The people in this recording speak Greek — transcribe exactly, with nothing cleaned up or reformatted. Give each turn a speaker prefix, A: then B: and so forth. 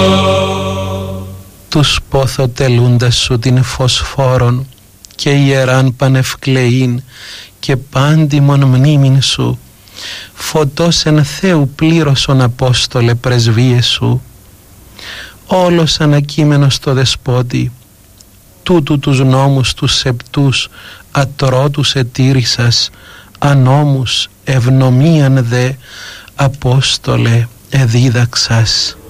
A: Τους πόθοτελούντας σου την φωσφόρον και ιεράν πανευκλεήν και πάντιμον μνήμην σου, φωτός εν Θεού πλήρωσον Απόστολε πρεσβείες σου, όλος ανακείμενος στο δεσπότη, τούτου τους νόμους τους σεπτούς ατρότους ετήρησας, ανόμους ευνομίαν δε Απόστολε εδίδαξας.